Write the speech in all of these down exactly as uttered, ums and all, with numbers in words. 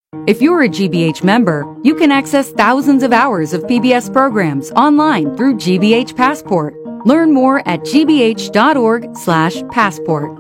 If you're a G B H member, you can access thousands of hours of P B S programs online through G B H Passport. Learn more at g b h dot org slash passport.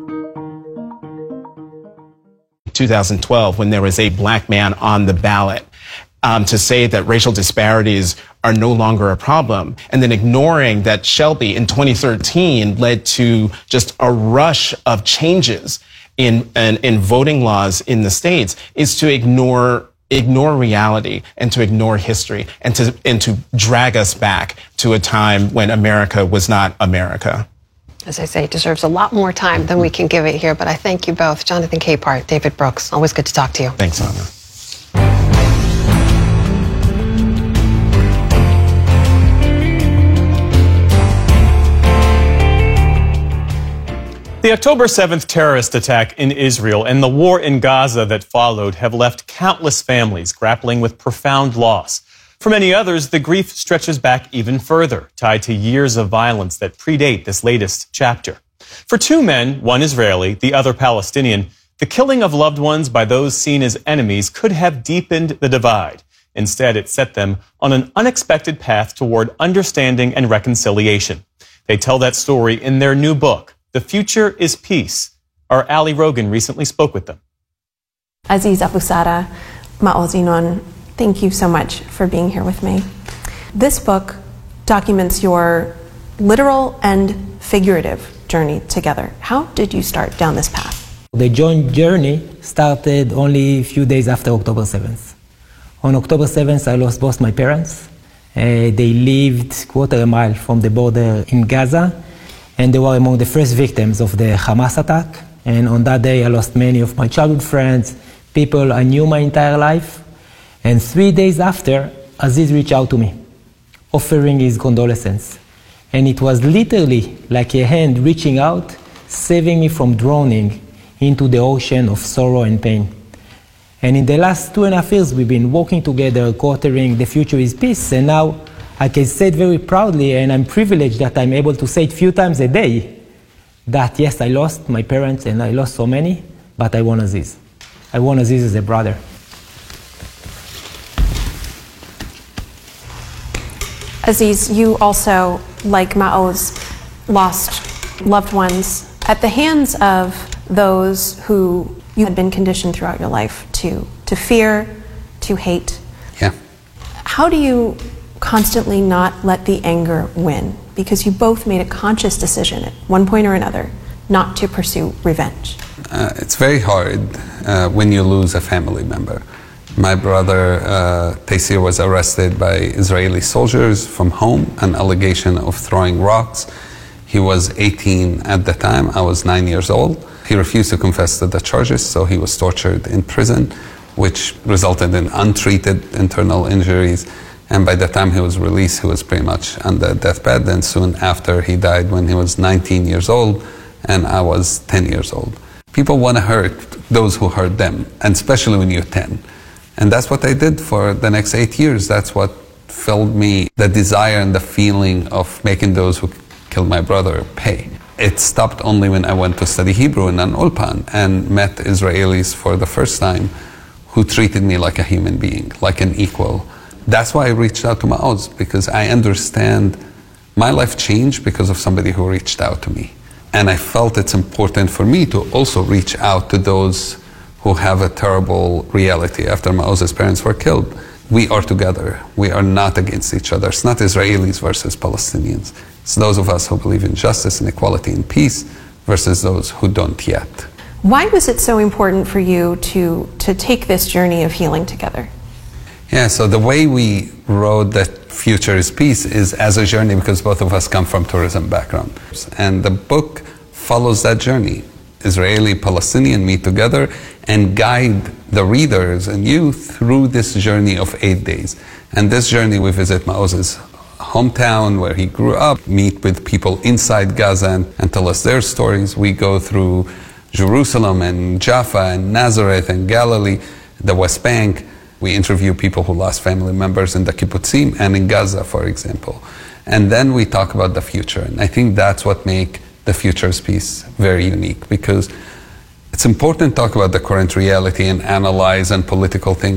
two thousand twelve, when there was a black man on the ballot, um, to say that racial disparities are no longer a problem, and then ignoring that Shelby in twenty thirteen led to just a rush of changes in, in, in voting laws in the states, is to ignore ignore reality and to ignore history and to and to drag us back to a time when America was not America. As I say, it deserves a lot more time than we can give it here, but I thank you both. Jonathan Capehart, David Brooks, always good to talk to you. Thanks, Anna. The October seventh terrorist attack in Israel and the war in Gaza that followed have left countless families grappling with profound loss. For many others, the grief stretches back even further, tied to years of violence that predate this latest chapter. For two men, one Israeli, the other Palestinian, the killing of loved ones by those seen as enemies could have deepened the divide. Instead, it set them on an unexpected path toward understanding and reconciliation. They tell that story in their new book, The Future is Peace. Our Ali Rogan recently spoke with them. Aziz Abu Sara, Maoz Inon, thank you so much for being here with me. This book documents your literal and figurative journey together. How did you start down this path? The joint journey started only a few days after October seventh. On October seventh, I lost both my parents. Uh, they lived quarter a mile from the border in Gaza, and they were among the first victims of the Hamas attack. And on that day, I lost many of my childhood friends, people I knew my entire life. And three days after, Aziz reached out to me, offering his condolences. And it was literally like a hand reaching out, saving me from drowning into the ocean of sorrow and pain. And in the last two and a half years, we've been working together, quartering The Future is Peace. And now I can say it very proudly, and I'm privileged that I'm able to say it a few times a day, that yes, I lost my parents and I lost so many, but I won Aziz. I won Aziz as a brother. Aziz, you also, like Maoz, lost loved ones at the hands of those who you had been conditioned throughout your life to, to fear, to hate. Yeah. How do you constantly not let the anger win? Because you both made a conscious decision at one point or another not to pursue revenge. Uh, it's very hard uh, when you lose a family member. My brother, uh, Taysir, was arrested by Israeli soldiers from home, an allegation of throwing rocks. He was eighteen at the time, I was nine years old. He refused to confess to the charges, so he was tortured in prison, which resulted in untreated internal injuries. And by the time he was released, he was pretty much on the deathbed. And soon after, he died when he was nineteen years old, and I was ten years old. People want to hurt those who hurt them, and especially when you're ten. And that's what I did for the next eight years. That's what filled me, the desire and the feeling of making those who killed my brother pay. It stopped only when I went to study Hebrew in an ulpan and met Israelis for the first time who treated me like a human being, like an equal. That's why I reached out to Maoz, because I understand my life changed because of somebody who reached out to me. And I felt it's important for me to also reach out to those who have a terrible reality after Maoz's parents were killed. We are together. We are not against each other. It's not Israelis versus Palestinians. It's those of us who believe in justice and equality and peace versus those who don't yet. Why was it so important for you to, to take this journey of healing together? Yeah, so the way we wrote that Future is Peace is as a journey because both of us come from tourism backgrounds. And the book follows that journey. Israeli, Palestinian meet together and guide the readers and you through this journey of eight days. And this journey we visit Maoz's hometown where he grew up, meet with people inside Gaza and, and tell us their stories. We go through Jerusalem and Jaffa and Nazareth and Galilee, the West Bank. We interview people who lost family members in the kibbutzim and in Gaza, for example. And then we talk about the future. And I think that's what makes The Future's Peace very unique, because it's important to talk about the current reality and analyze and political things.